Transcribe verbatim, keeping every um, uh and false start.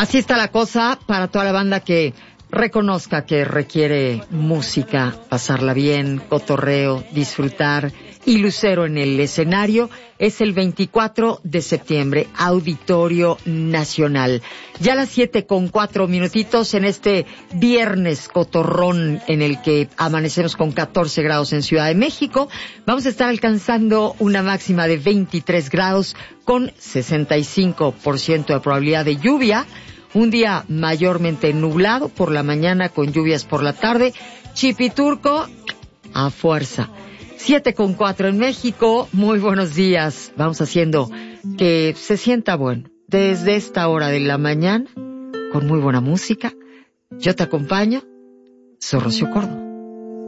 Así está la cosa para toda la banda que reconozca que requiere música, pasarla bien, cotorreo, disfrutar y lucero en el escenario. Es el veinticuatro de septiembre, Auditorio Nacional. Ya a las siete con cuatro minutitos en este viernes cotorrón en el que amanecemos con catorce grados en Ciudad de México. Vamos a estar alcanzando una máxima de veintitrés grados con sesenta y cinco por ciento de probabilidad de lluvia. Un día mayormente nublado por la mañana con lluvias por la tarde. Chipiturco a fuerza. Siete con cuatro en México. Muy buenos días. Vamos haciendo que se sienta bueno desde esta hora de la mañana con muy buena música. Yo te acompaño. Soy Rocío Córdoba.